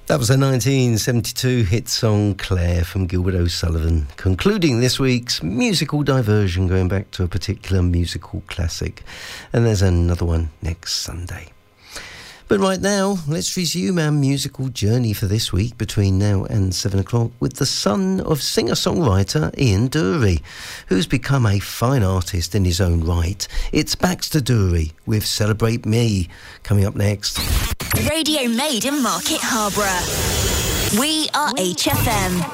That was a 1972 hit song, Claire, from Gilbert O'Sullivan, concluding this week's musical diversion, going back to a particular musical classic. And there's another one next Sunday. But right now, let's resume our musical journey for this week between now and 7 o'clock with the son of singer-songwriter Ian Dury, who's become a fine artist in his own right. It's Baxter Dury with Celebrate Me coming up next. Radio made in Market Harborough. We are HFM.